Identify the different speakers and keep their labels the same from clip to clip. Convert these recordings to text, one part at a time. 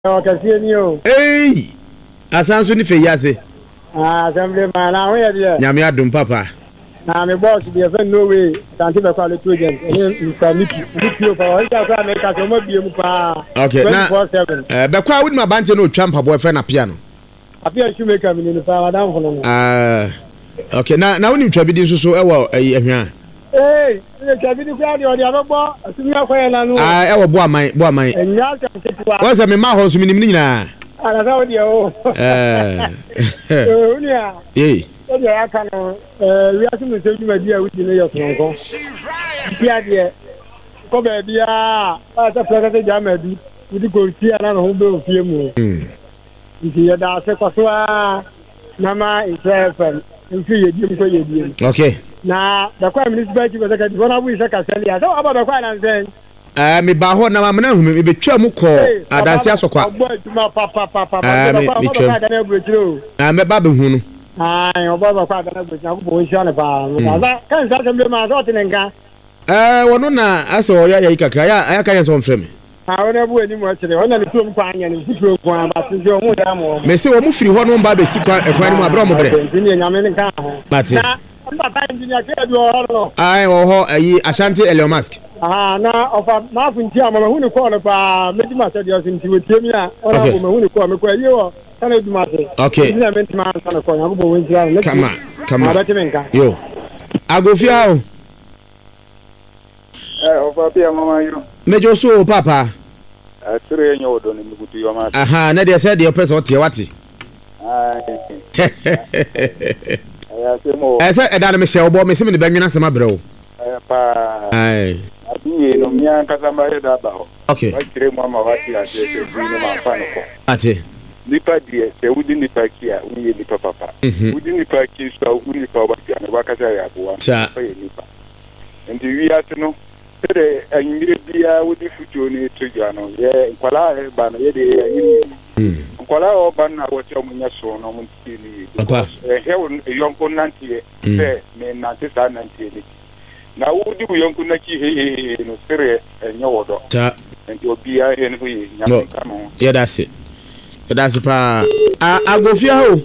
Speaker 1: Hey, asanso ni feyase.
Speaker 2: Assemblyman, now where there?
Speaker 1: Nyame adum papa.
Speaker 2: Na me boss dey say no way. Tanti be call it agent. Mr. Nipi for all that make us mo biem pa.
Speaker 1: Okay, na be kwa wudi ma bante no twampa boy friend na piano.
Speaker 2: Apia shoemaker me ni pa madam for no.
Speaker 1: Okay, na wudi twabidi nso so e wo ehwa.
Speaker 2: Hey, you twabidi kwa dey odi abebo, asumi akoye na no.
Speaker 1: E wo bo aman.
Speaker 2: Enya ka tetua.
Speaker 1: Wo se me ma ho so minim ni nyina.
Speaker 2: Ana sa odi o. Unia.
Speaker 1: Eh.
Speaker 2: Ya kana we asu me se djuma dia wudi ne yosonko. Bia de ko be bia a ta plaka te jamadu. Wudi ko ti ana no be ofie mu. Nti ya da se kwaso a na ma ifefen. Nti ye dim ko ye dim.
Speaker 1: Okay.
Speaker 2: Na da kwa municipality be ka di bona bu isa ka seli ya. So aba da kwa na nzen.
Speaker 1: Me ba ho na ma na hu me betwa mu ko adanse asokwa.
Speaker 2: Obo djuma papa.
Speaker 1: Me ba be hu no.
Speaker 2: Ai, obo ba kwa na gbe na ko bo nsia ne ba. Kan sa kan be ma so tinenka.
Speaker 1: Wono na aso ya ikaka ya ka yeso mfreme.
Speaker 2: Wona bu ani mo kire. Wona ni tuom kwa anya ni tuom kwa ba se jo mu ya mo.
Speaker 1: Me se wo mu firi ho no ba be sikwa ekwan mu abra mo bre.
Speaker 2: Ni nyame ne ka ho.
Speaker 1: Mate.
Speaker 2: Na ba engineer ke do ho no.
Speaker 1: Ai wo ho ayi Ashanti Elon Musk.
Speaker 2: Na ofa ma fu ntia ma hu ni ko no pa me di ma se dio sinti we tiemi a ona ko me hu ni ko me ko ayi wo kana du ma se.
Speaker 1: Okay.
Speaker 2: Ni na me ntima sana ko nyabo bo wentia ne.
Speaker 1: Come on. Yo. Agofia o.
Speaker 3: Ofa pia mama yo.
Speaker 1: Mejo so papa.
Speaker 3: Asire enyo odo ni migutu yo ma.
Speaker 1: Aha, na de say de person o tie wati.
Speaker 3: Aya se mo.
Speaker 1: Say e da na me share obo me se me de banwena sema bre o.
Speaker 3: Pa.
Speaker 1: Ai.
Speaker 3: Abi no mi an kasa ma da ba ho.
Speaker 1: Okay.
Speaker 3: Wa kire mo ma wati ase se bi no ma fa no ko.
Speaker 1: Ati.
Speaker 3: Nipa die se wudi nipa kia uye nipa papa. Wudi nipa kia so wudi nipa ba kia no ba kasa ya bo.
Speaker 1: Cha.
Speaker 3: Nipa. Ndi wi ate no. Tere anyire bia wudi futuo ni tujwa no ye kwala ba no ye de anyire kwala o ba na wo che munya so no mu tini he yonko nantie se me na te sa nantie ni na wudi bu yonko na ki he no tere enye wodo
Speaker 1: ta
Speaker 3: enti obia he no ye nya ka no
Speaker 1: ye da se pa agofia ho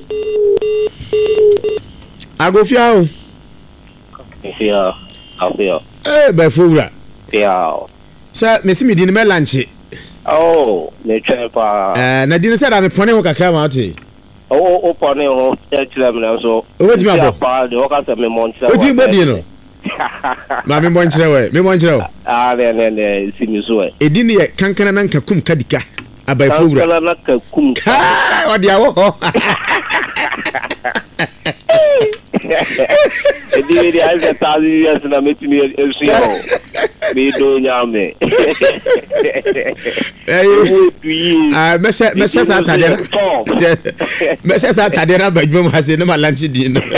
Speaker 4: afia
Speaker 1: be fowura
Speaker 4: yeah.
Speaker 1: Sir, Miss me din me lunch.
Speaker 4: Oh, me chepa.
Speaker 1: Na din say da me pone ho kakra ma oti.
Speaker 4: Oh, pone ho, e kire me na so.
Speaker 1: Weti ma bo.
Speaker 4: Pa de o ka se me monchira.
Speaker 1: Weti me din no. Ma me monchira we, me monchira o.
Speaker 4: Ne simi so e.
Speaker 1: E din ye kankana na nka kum kadika. Abai fowura.
Speaker 4: Kankana na ka kum.
Speaker 1: O dia wo.
Speaker 4: Ediri aje tazi yes na metimi esuya o. Me do nyame.
Speaker 1: Mesha sa tadera. Mesha sa tadera bajum hase no malanchi din no.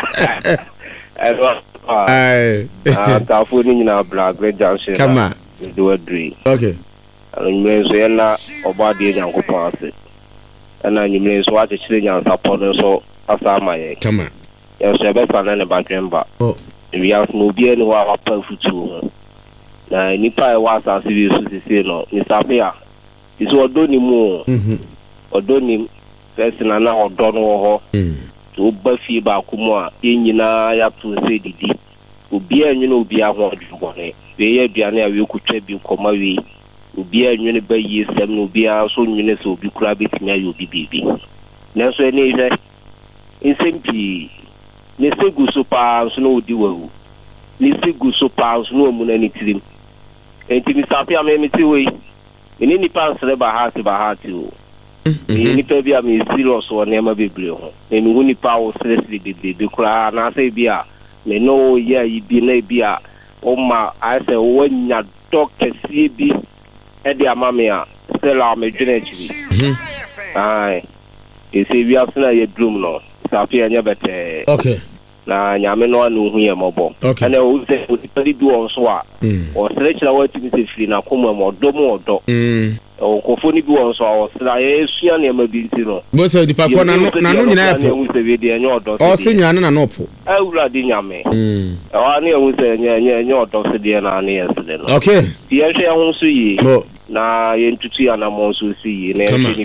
Speaker 4: Ta fu ni na black red junction.
Speaker 1: Kama.
Speaker 4: Do agree.
Speaker 1: Okay.
Speaker 4: Nyumre so yana oba de nyankopon ase. Na nyumre so ate chire nyan support so asa amaye.
Speaker 1: Kama.
Speaker 4: Ya so be fa na ne badwemba.
Speaker 1: Oh.
Speaker 4: We have no be any wa pa futu. Na nipa e wa sa se so sisi no ni sapia. Iso odoni mu. Odoni person na odo no ho. To ba fi ba kumu a yenyina ya to se didi. Obi anyu na obi ahwo dwobone. We ye aduane a we kutwa bi koma we. Obi anyu ne ba yi sem no obi a so nwune se obi kura betimi ayo obi bibi. Na so ene ihe insempi ne segu so pa so no odi wawu. Ne segu so pa so no mu na ni tirim. Enti mi sapia me ti we. Eni ni pa nsre ba hati o. Ni pa bia me serious o na ma bebre ho. Eni woni pa o seriously bebe kura na say bia me no ya yi bi na bia o ma I say o nya doctor si bi e de amame a stella me dwene chi. Ai. E se bia so na ye drum no. Sapia nya bete.
Speaker 1: Okay.
Speaker 4: Na nyame no anu hu ye mobo. Ana o se o ti do on so a. O sele chira wa ti mi se firi na komo mo do mo odo. O kofo ni bi on so a o sele ye sua na ma bi nti no.
Speaker 1: Bo se di pa ko na no nyina e po. O se nyina na no po.
Speaker 4: Awura di nyame. O ani e hu se nya odo se de na na ye se de no.
Speaker 1: Okay.
Speaker 4: Ti ye hwe hu so yi. na yentutu ya na mo so si na